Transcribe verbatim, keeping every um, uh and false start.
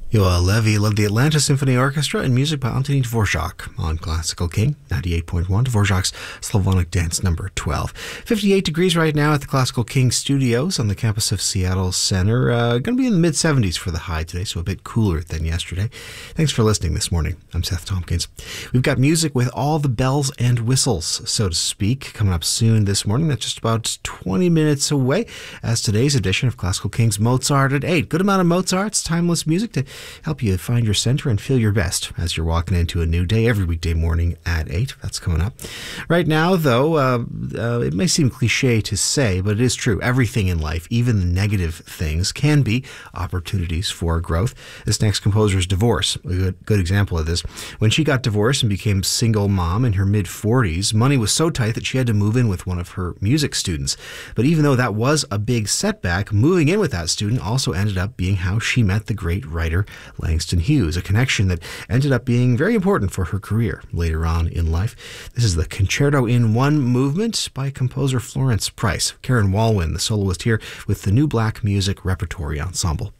Yoel Levy led the Atlanta Symphony Orchestra in music by Antonín Dvorak on Classical King ninety-eight point one, Dvorak's Slavonic Dance number twelve. fifty-eight degrees right now at the Classical King studios on the campus of Seattle Center. Uh, going to be in the mid seventies for the high today, so a bit cooler than yesterday. Thanks for listening this morning. I'm Seth Tompkins. We've got music with all the bells and whistles, so to speak, coming up soon this morning. That's just about twenty minutes away as today's edition of Classical King's Mozart at eight. Good amount of Mozart's timeless music to help you find your center and feel your best as you're walking into a new day every weekday morning at eight. That's coming up. Right now, though, uh, uh, it may seem cliche to say, but it is true. Everything in life, even the negative things, can be opportunities for growth. This next composer's divorce, a good, good example of this. When she got divorced and became single mom in her mid-forties, money was so tight that she had to move in with one of her music students. But even though that was a big setback, moving in with that student also ended up being how she met the great writer Langston Hughes, a connection that ended up being very important for her career later on in life. This is the Concerto in One movement by composer Florence Price. Karen Walwyn, the soloist here with the New Black Music Repertory Ensemble.